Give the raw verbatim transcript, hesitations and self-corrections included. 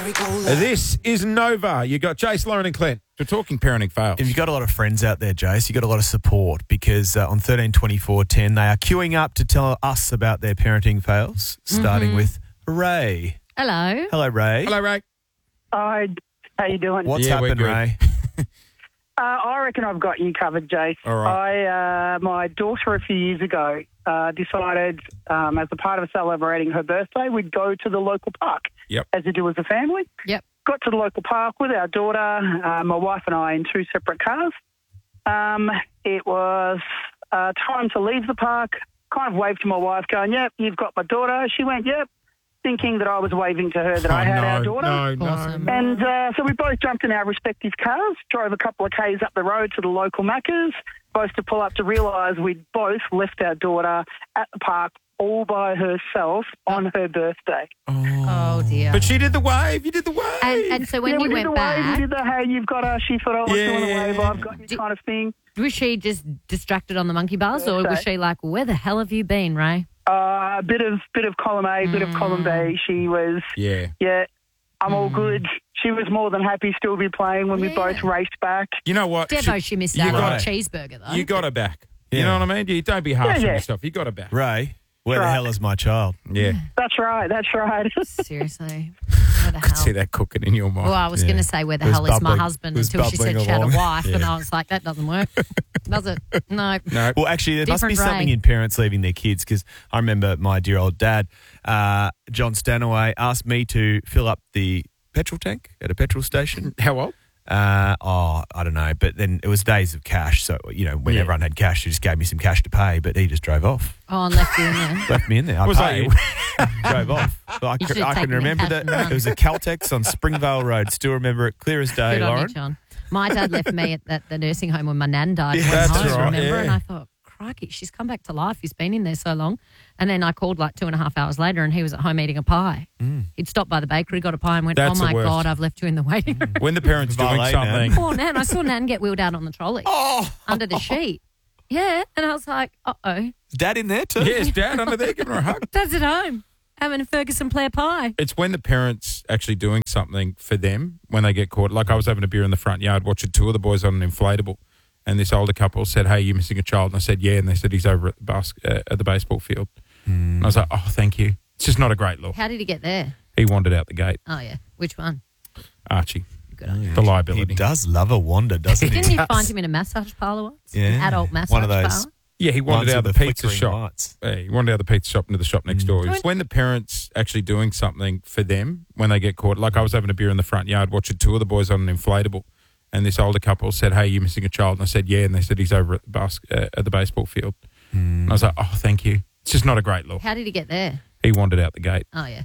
This is Nova. You got Jace, Lauren and Clint. We're talking parenting fails. If you've got a lot of friends out there, Jace, you've got a lot of support because uh, on thirteen twenty-four ten they are queuing up to tell us about their parenting fails, starting Mm-hmm. with Ray. Hello. Hello, Ray. Hello, Ray. Hi, how you doing? What's Yeah, we're happened, good. Ray? Uh, I reckon I've got you covered, Jace. All right. I, uh, my daughter a few years ago uh, decided, um, as a part of celebrating her birthday, we'd go to the local park, Yep. as we do as a family. Yep. Got to the local park with our daughter, uh, my wife and I in two separate cars. Um, it was uh, time to leave the park. Kind of waved to my wife going, yep, you've got my daughter. She went, yep, thinking that I was waving to her that I Oh, had no, our daughter. No, no, Awesome. no. And uh, so we both jumped in our respective cars, drove a couple of k's up the road to the local Macca's, both to pull up to realise we'd both left our daughter at the park all by herself on her birthday. Oh, dear. But she did the wave. You did the wave. and, and so when yeah, you we went did the back, wave, we did the hey, you've got her. She thought I was Yeah, doing yeah, a wave, yeah. I've got you Did- kind of thing. was she just distracted on the monkey bars, or was Birthday. she like, where the hell have you been, Ray? Uh, a bit of bit of column A, bit of column B. She was, yeah. yeah, I'm all good. She was more than happy still to be playing when we Yeah. both raced back. You know what? Devo, she missed you out on got a it. cheeseburger, though. You got her back. You Yeah. know what I mean? You don't be harsh Yeah, on yeah. yourself. You got her back. Ray, where the Right. hell is my child? Yeah. That's right, that's right. Seriously. Where the hell? See that cooking in your mind. Well, I was Yeah. going to say, where the It was hell is my bubbling- husband it was until she said bubbling she had a along. wife, and Yeah. I was like, that doesn't work. Does it? No. No. Well, actually, there must be Different something Ray. in parents leaving their kids because I remember my dear old dad, uh, John Stanaway, asked me to fill up the petrol tank at a petrol station. How old? Uh, oh, I don't know. But then it was days of cash. So, you know, when Yeah. everyone had cash, he just gave me some cash to pay, but he just drove off. Oh, and left you in there. Left me in there. I Was that paid. drove off. But I, You c- should have I can taken the remember cash that. and run. It was a Caltex on Springvale Road. Still remember it clear as day, Good on Lauren. you, John. My dad left me at, at the nursing home when my nan died. Yeah, and went that's home, right, remember? yeah. And I thought, crikey, she's come back to life. He's been in there so long. And then I called like two and a half hours later and he was at home eating a pie. He'd stopped by the bakery, got a pie and went, That's oh, the my worst. God, I've left you in the waiting room. When the parents doing Valet, something. man. Poor Nan. I saw Nan get wheeled out on the trolley Oh, under the sheet. Yeah. And I was like, uh-oh, is Dad in there too? Yes, Dad under there giving her a hug. Dad's at home having a Ferguson Blair pie. It's when the parents actually doing something for them when they get caught. Like I was having a beer in the front yard watching two of the boys on an inflatable, and this older couple said, "Hey, you're missing a child." And I said, "Yeah," and they said he's over at the bas- uh, at the baseball field. And I was like, "Oh, thank you." It's just not a great look. How did he get there? He wandered out the gate, Oh, yeah. Which one? Archie. Good on you. The He liability. does love a wander, doesn't he? Didn't you find him in a massage parlour once? Yeah. An adult massage One of those- parlour? Yeah, he wandered Ones out with the the pizza flickering shop. lights. Yeah, he wandered out the pizza shop into the shop next door. It's when the parents actually doing something for them when they get caught. Like I was having a beer in the front yard watching two of the boys on an inflatable, and this older couple said, "Hey, you're missing a child." And I said, "Yeah," and they said he's over at the bas- uh, at the baseball field. And I was like, "Oh, thank you." It's just not a great look. How did he get there? He wandered out the gate. Oh, yeah.